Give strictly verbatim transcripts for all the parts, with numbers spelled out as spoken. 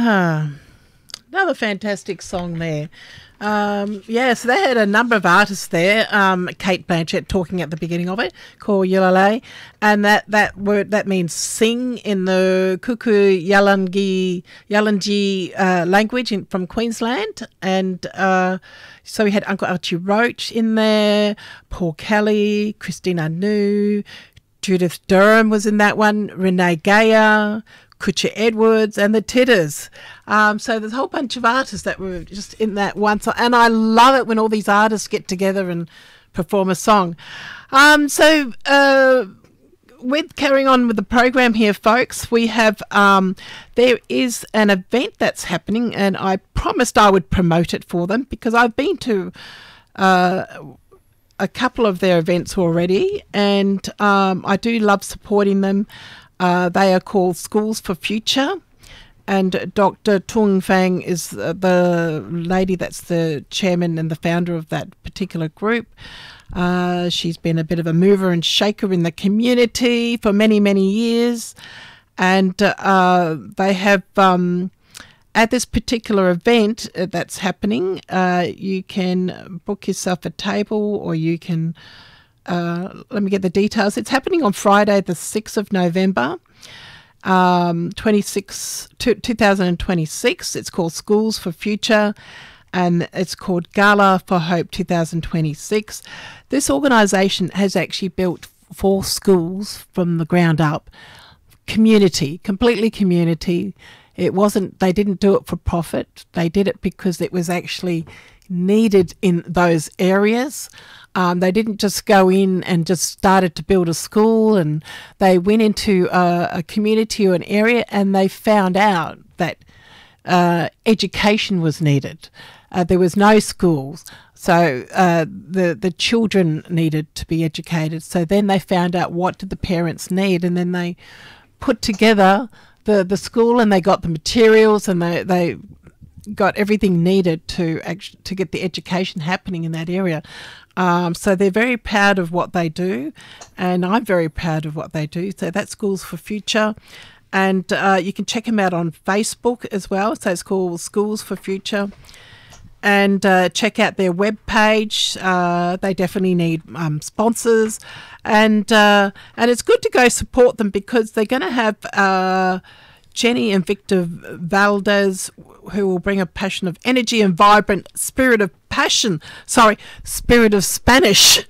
Ah, another fantastic song there. Um, yeah, so they had a number of artists there. Um, Kate Blanchett talking at the beginning of it, called Yulalay, and that, that word that means sing in the Kuku Yalangi Yalanji uh, language in, from Queensland. And uh, so we had Uncle Archie Roach in there, Paul Kelly, Christina New, Judith Durham was in that one, Renee Gayer, Kutcha Edwards, and the Titters. Um, so there's a whole bunch of artists that were just in that one song. And I love it when all these artists get together and perform a song. Um, so uh, with carrying on with the program here, folks, we have, um, there is an event that's happening, and I promised I would promote it for them because I've been to uh, a couple of their events already, and um, I do love supporting them. Uh, they are called Schools for Future, and Doctor Tung Fang is uh, the lady that's the chairman and the founder of that particular group. Uh, she's been a bit of a mover and shaker in the community for many, many years, and uh, they have um, at this particular event uh, that's happening, uh, you can book yourself a table, or you can Uh, let me get the details. It's happening on Friday, the sixth of November, um, twenty-six, twenty twenty-six. It's called Schools for Future, and it's called Gala for Hope twenty twenty-six. This organisation has actually built four schools from the ground up. Community, completely community. It wasn't, they didn't do it for profit. They did it because it was actually needed in those areas. Um, they didn't just go in and just started to build a school, and they went into a, a community or an area, and they found out that uh, education was needed. Uh, there was no schools, so uh, the the children needed to be educated. So then they found out what did the parents need, and then they put together the, the school, and they got the materials, and they they got everything needed to actually, to get the education happening in that area. Um, so they're very proud of what they do, and I'm very proud of what they do. So that's Schools for Future, and uh, you can check them out on Facebook as well. So it's called Schools for Future, and uh, check out their webpage. Uh, they definitely need um, sponsors, and uh, and it's good to go support them because they're going to have uh, Jenny and Victor Valdez, who will bring a passion of energy and vibrant spirit of passion, sorry, spirit of Spanish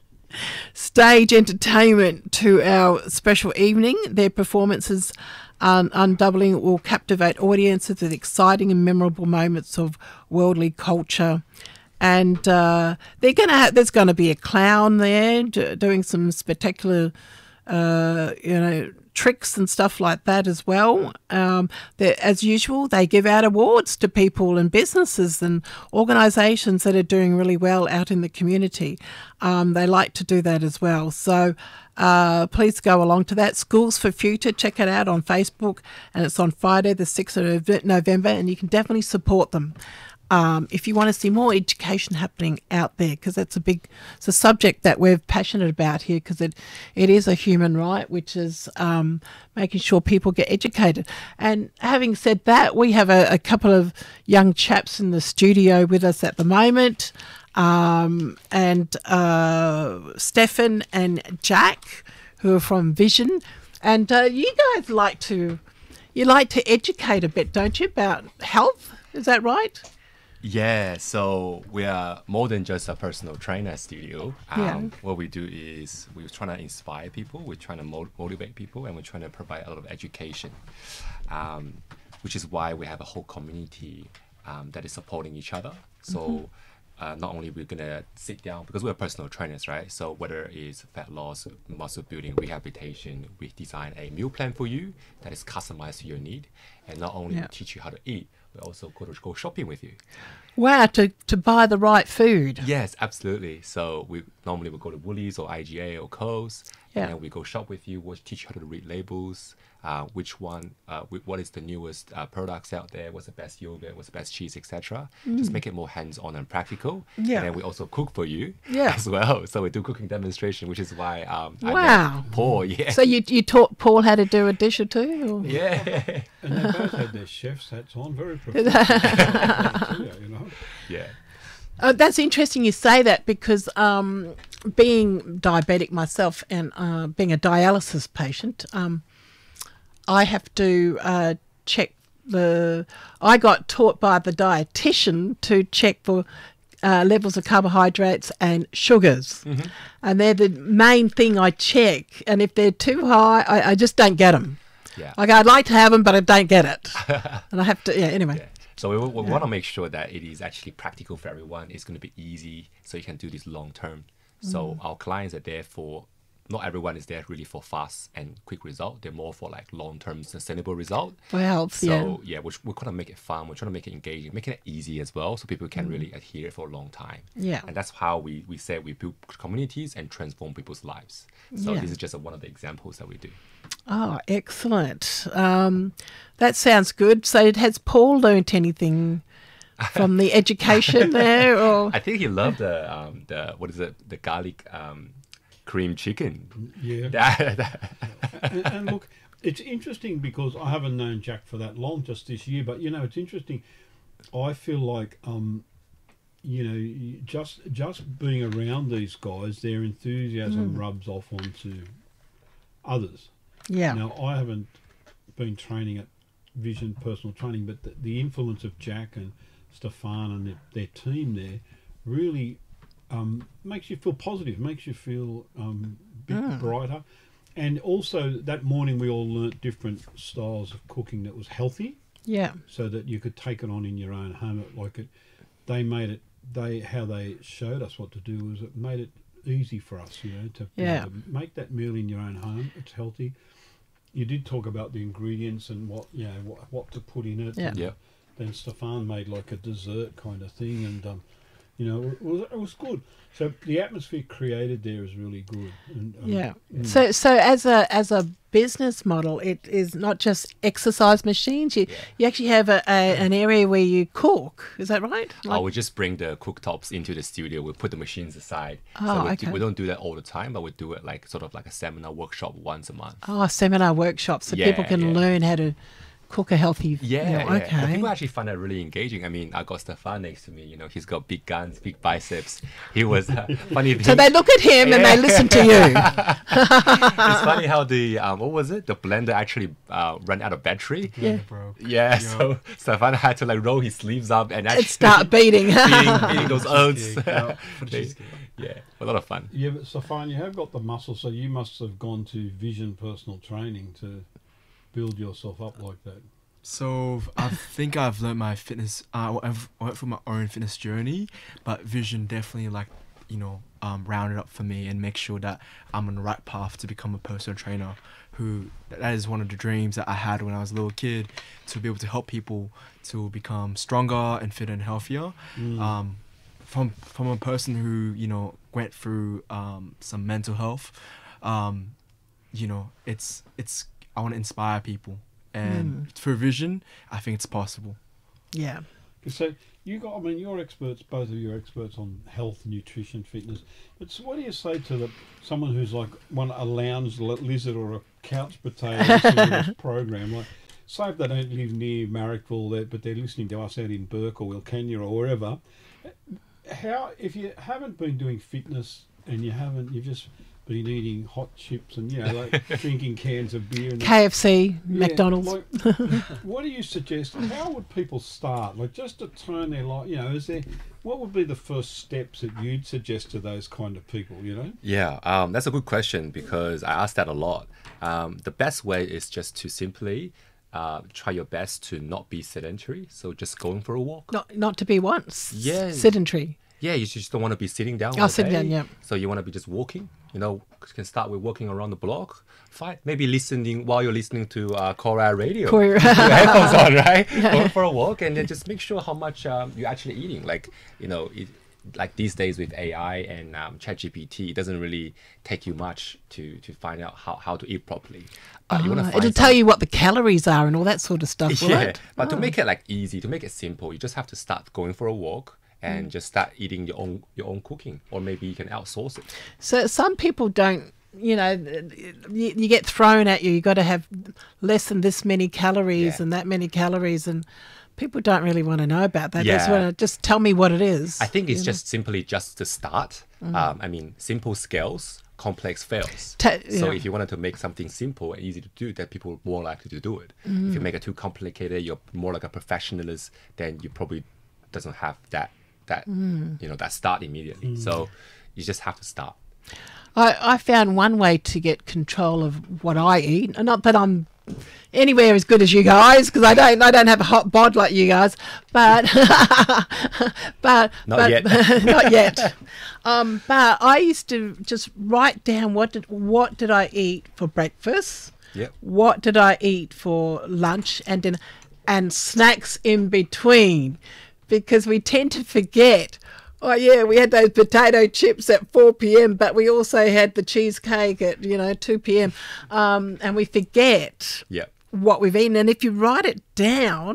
stage entertainment to our special evening. Their performances, um, undoubling, will captivate audiences with exciting and memorable moments of worldly culture. And uh, they're gonna ha- there's going to be a clown there d- doing some spectacular, uh, you know, tricks and stuff like that as well. Um, as usual, they give out awards to people and businesses and organisations that are doing really well out in the community. Um, they like to do that as well. So uh, please go along to that. Schools for Future, check it out on Facebook, and it's on Friday the sixth of November, and you can definitely support them. Um, if you want to see more education happening out there, because that's a big, it's a subject that we're passionate about here, because it, it is a human right, which is um, making sure people get educated. And having said that, we have a, a couple of young chaps in the studio with us at the moment, um, and uh, Stefan and Jack, who are from Vision. And uh, you guys like to, you like to educate a bit, don't you, about health? Is that right? Yeah, so we are more than just a personal trainer studio. Um, Yeah. What we do is we're trying to inspire people, we're trying to mo- motivate people, and we're trying to provide a lot of education, um, which is why we have a whole community um, that is supporting each other. So mm-hmm. uh, not only we're going to sit down, because we're personal trainers, right? So whether it's fat loss, muscle building, rehabilitation, we design a meal plan for you that is customized to your need, and not only Yeah. teach you how to eat, we also go to go shopping with you. Wow, to, to buy the right food. Yes, absolutely. So we normally we go to Woolies or I G A or Coles, Yeah. and we go shop with you. We'll teach you how to read labels, uh, which one, uh, wh- what is the newest uh, products out there, what's the best yogurt, what's the best cheese, et cetera. Just make it more hands-on and practical. Yeah. And then we also cook for you Yeah. as well. So we do cooking demonstration, which is why um, I Wow. met Paul. Yeah. So you you taught Paul how to do a dish or two? Or? yeah. And they both had their chef's hats on, very professional. You know. yeah. Uh, that's interesting you say that because um, being diabetic myself and uh, being a dialysis patient, um, I have to uh, check the. I got taught by the dietitian to check for uh, levels of carbohydrates and sugars, Mm-hmm. and they're the main thing I check. And if they're too high, I, I just don't get them. Yeah. Like I'd like to have them, but I don't get it, and I have to. Yeah. Anyway. Yeah. So we, we want to make sure that it is actually practical for everyone. It's going to be easy, so you can do this long term. So our clients are there for, not everyone is there really for fast and quick result. They're more for like long term sustainable result. For health, So yeah. yeah, we're, we're trying to make it fun. We're trying to make it engaging, making it easy as well, so people can really adhere for a long time. Yeah. And that's how we we say we build communities and transform people's lives. So Yeah. this is just a, one of the examples that we do. Oh, excellent. Um, that sounds good. So has Paul learnt anything from the education there? Or I think he loved the um the what is it the garlic um cream chicken. Yeah. That- that- and, and look, it's interesting because I haven't known Jack for that long, just this year. But you know, it's interesting. I feel like, um, you know, you- just just being around these guys, their enthusiasm rubs off onto others. yeah, Now, I haven't been training at Vision Personal Training, but the, the influence of Jack and Stefan and their, their team there really um, makes you feel positive, makes you feel um, a bit brighter. And also, that morning we all learnt different styles of cooking that was healthy, yeah, so that you could take it on in your own home. It, like it, they made it. They how they showed us what to do was it made it easy for us, you know, to, be Yeah. able to make that meal in your own home. It's healthy. You did talk about the ingredients and what you know what, what to put in it. Yeah. And Yeah. Then Stefan made like a dessert kind of thing, and um, you know it was it was good. So the atmosphere created there is really good. And, um, yeah. mm. So, so as a as a business model, it is not just exercise machines. You Yeah. you actually have a, a an area where you cook. Is that right? Oh, we just bring the cooktops into the studio. We put the machines aside. Oh, so we, okay. do, we don't do that all the time, but we do it like sort of like a seminar workshop once a month. Oh, seminar workshops so Yeah, people can yeah. learn how to cook a healthy Yeah, meal. yeah. And Okay. people actually find that really engaging. I mean, I got Stefan next to me. You know, he's got big guns, big biceps. He was uh, funny. So thing- they look at him and they listen to you. It's funny how the um, what was it? The blender actually uh, ran out of battery. Yeah. Bro. Yeah, so Stefan had to like roll his sleeves up and actually And start beating. beating, beating those oats. Cheesecake, yeah, for the They- cheesecake. yeah, a lot of fun. Yeah, but Stefan, you have got the muscle, so you must have gone to Vision Personal Training to build yourself up like that. So I think I've learned my fitness. Uh, I've went through my own fitness journey, but Vision definitely like you know um, rounded up for me and make sure that I'm on the right path to become a personal trainer. Who that is one of the dreams that I had when I was a little kid, to be able to help people to become stronger and fitter and healthier. Um, from from a person who you know went through um, some mental health, um, you know it's it's I want to inspire people. And for Vision, I think it's possible. Yeah. So you got, I mean, you're experts, both of you are experts on health, nutrition, fitness. But so what do you say to the someone who's like one a lounge li- lizard or a couch potato listening to this program? Like, say if they don't live near Marrickville, they- but they're listening to us out in Burke or Wilcannia or wherever. How, if you haven't been doing fitness and you haven't, you've just been eating hot chips and you know, like drinking cans of beer and K F C, yeah, McDonald's. like, what do you suggest? How would people start? Like, just to turn their life, you know, is there, what would be the first steps that you'd suggest to those kind of people, you know? Yeah, um, that's a good question because I ask that a lot. Um, the best way is just to simply uh, try your best to not be sedentary. So just going for a walk. Not not to be once. Yes. Sedentary. Yeah, you just don't want to be sitting down. Oh, all sitting down, day. yeah. So you want to be just walking. You know, you can start with walking around the block. Fine. Maybe listening while you're listening to uh, Cora Radio. Cora- With your headphones on, right? Going for a walk and then just make sure how much um, you're actually eating. Like, you know, it, like these days with A I and um, ChatGPT, it doesn't really take you much to to find out how, how to eat properly. But you want to Ah, find it'll tell some- you what the calories are and all that sort of stuff, will yeah, it? but to Oh. make it like easy, to make it simple, you just have to start going for a walk and Mm. just start eating your own your own cooking, or maybe you can outsource it. So some people don't, you know, you, you get thrown at you. You got to have less than this many calories Yeah. and that many calories, and people don't really want to know about that. They just Yeah. want to just tell me what it is. I think it's you know? just simply just to start. Mm. Um, I mean, simple scales, complex fails. Ta- So yeah. if you wanted to make something simple and easy to do, then people are more likely to do it. If you Mm. make it too complicated, you're more like a professionalist, then you probably doesn't have that that Mm. you know that start immediately. So you just have to start. I, I found one way to get control of what I eat. Not that I'm anywhere as good as you guys, because I don't I don't have a hot bod like you guys, but but Not but, yet. not yet. Um, but I used to just write down what did what did I eat for breakfast, Yep. what did I eat for lunch and dinner, and snacks in between, because we tend to forget. Oh yeah, we had those potato chips at four p.m., but we also had the cheesecake at, you know, two p.m. Um, and we forget Yeah. what we've eaten. And if you write it down,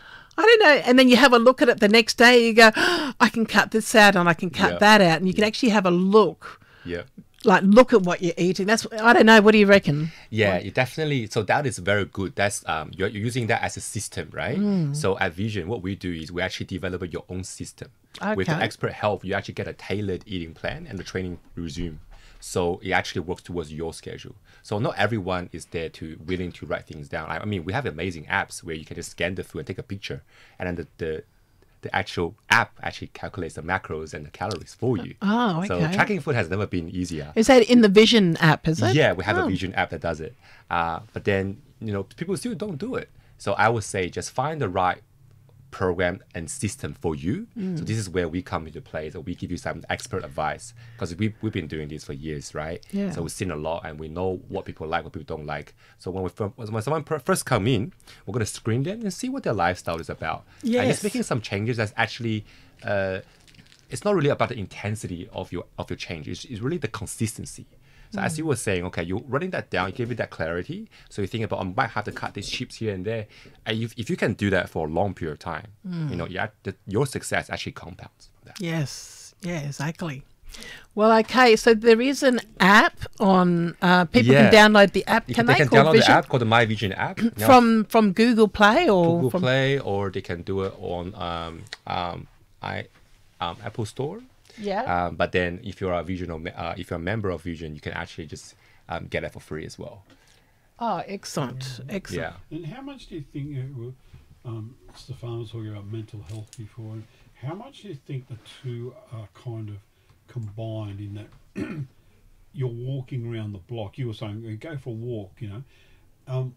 I don't know, and then you have a look at it the next day, you go, oh, I can cut this out and I can cut Yeah. that out, and you can actually have a look, Yeah. like look at what you're eating. That's I don't know. What do you reckon? Yeah, you definitely. So that is very good. That's um, you're, you're using that as a system, right? Mm. So at Vision, what we do is we actually develop your own system. With the Okay. expert help, you actually get a tailored eating plan and the training resume. So it actually works towards your schedule. So not everyone is there to willing to write things down. I, I mean, we have amazing apps where you can just scan the food and take a picture, and then the the, the actual app actually calculates the macros and the calories for you. Oh, So okay. tracking food has never been easier. Is that in the Vision app? Is it? Yeah, we have Oh. a Vision app that does it. Uh, but then, you know, people still don't do it. So I would say just find the right program and system for you. Mm. So this is where we come into play. So we give you some expert advice, because we, we've been doing this for years, right? Yeah. So we've seen a lot and we know what people like, what people don't like. So when we fir- when someone per- first come in, we're going to screen them and see what their lifestyle is about. And Yes. just making some changes that's actually... Uh, it's not really about the intensity of your of your change. It's, it's really the consistency. So as you were saying, okay, you're writing that down, you give it that clarity. So you think about, I might have to cut these chips here and there. And if, if you can do that for a long period of time, you know, yeah, the, your success actually compounds from that. Yes. Yeah. Exactly. Well, okay. So there is an app on. Uh, people Yeah. can download the app. You Can they they, can call download Vision the app called the My Vision app. You know, from from Google Play or Google from? Play, or they can do it on um, um, I, um, Apple Store. Yeah. Um, but then if you're a Vision, or me- uh, if you're a member of Vision, you can actually just um, get it for free as well. Oh, excellent. Excellent. Yeah. And how much do you think, you, um, Stefan was talking about mental health before, and how much do you think the two are kind of combined in that you're walking around the block? You were saying, "Uh, go for a walk, you know. Um,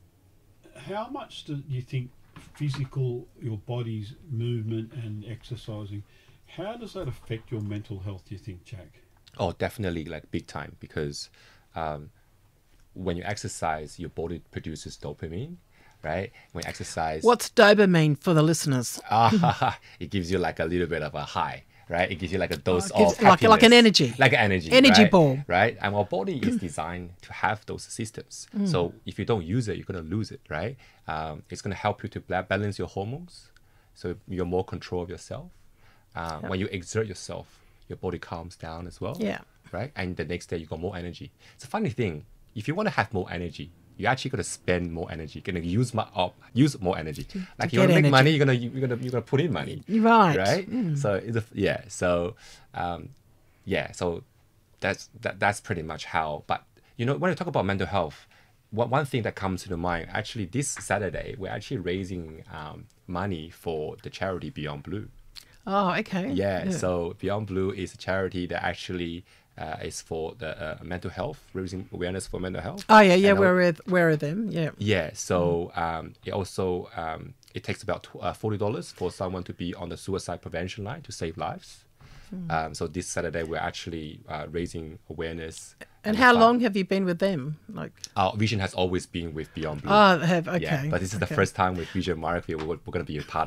how much do you think physical, your body's movement and exercising, how does that affect your mental health, do you think, Jack? Oh, definitely, like big time, because um, when you exercise, your body produces dopamine, right? When you exercise, What's dopamine for the listeners? ah, it gives you like a little bit of a high, right? It gives you like a dose Oh, it gives- of like- like an happiness. energy. like an energy, Energy right? ball. right? And our body is designed to have those systems. Mm. So if you don't use it, you're gonna lose it, right? Um, it's gonna help you to bla- balance your hormones, so you're more control of yourself. Uh, When you exert yourself, your body calms down as well. Yeah. Right? And the next day you got more energy. It's a funny thing. If you want to have more energy, you actually got to spend more energy. You're gonna use my up, use more energy. like you get want to make energy. money, you're gonna you're gonna you're gonna put in money. Right. Right. So it's a, yeah. So um, yeah. So that's that that's pretty much how. But you know, when you talk about mental health, one one thing that comes to the mind, actually, this Saturday we're actually raising um, money for the charity Beyond Blue. Oh, okay. Yeah, so Beyond Blue is a charity that actually uh, is for the uh, mental health, raising awareness for mental health. Oh, yeah, yeah. And al- Where are where are them? Yeah. yeah, so um, it also um, it takes about tw- uh, forty dollars for someone to be on the suicide prevention line to save lives. Um, so this Saturday we're actually uh, raising awareness. And the how fund- long have you been with them? Like, Our vision has always been with Beyond Blue. oh, have okay. Yeah, but this is the okay. first time with Vision Markfield we're, we're going to be a part of it.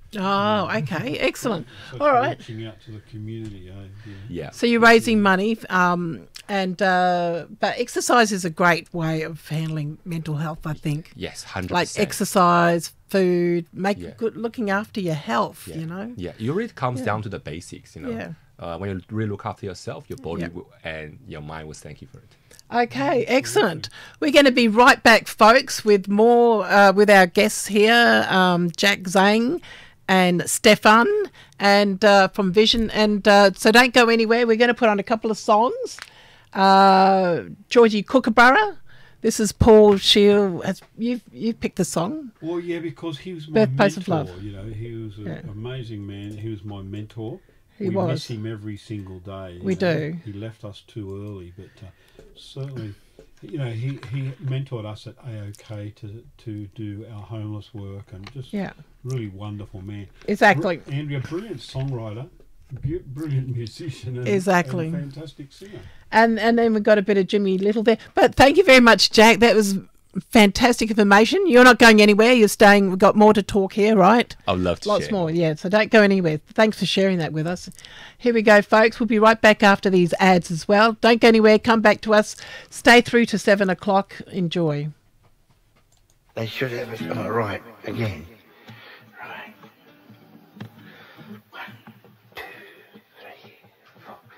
Oh, okay, excellent. So All right. reaching out to the community, eh? Yeah. Yeah. So you're raising money, um, and uh, but exercise is a great way of handling mental health, I think. Yes, hundred Like percent. exercise, food, make Yeah. good, looking after your health. Yeah. You know. Yeah, it really comes Yeah. down to the basics, you know. Yeah. Uh, when you really look after yourself, your body Yeah. will, and your mind will thank you for it. Okay, excellent. We're going to be right back, folks, with more uh, with our guests here, um, Jack Zhang and Stefan, and uh, from Vision. And uh, so don't go anywhere. We're going to put on a couple of songs. Uh, Georgie Kookaburra. This is Paul Shield. Has, you've you've picked the song. Well, yeah, because he was my Birthplace of mentor. Love. You know, he was an Yeah. amazing man. He was my mentor. He we was. miss him every single day. you We know. do. He left us too early, but uh, certainly, you know, he, he mentored us at A O K to to do our homeless work, and just Yeah, really wonderful man. exactly. Br- Andrea, brilliant songwriter, bu- brilliant musician, and, Exactly. and fantastic singer. And and then we've got a bit of Jimmy Little there. But thank you very much, Jack. That was fantastic information. You're not going anywhere. You're staying. We've got more to talk here, right? I'd love to Lots share. more, yeah. So don't go anywhere. Thanks for sharing that with us. Here we go, folks. We'll be right back after these ads as well. Don't go anywhere. Come back to us. Stay through to seven o'clock. Enjoy. They should have it all right again.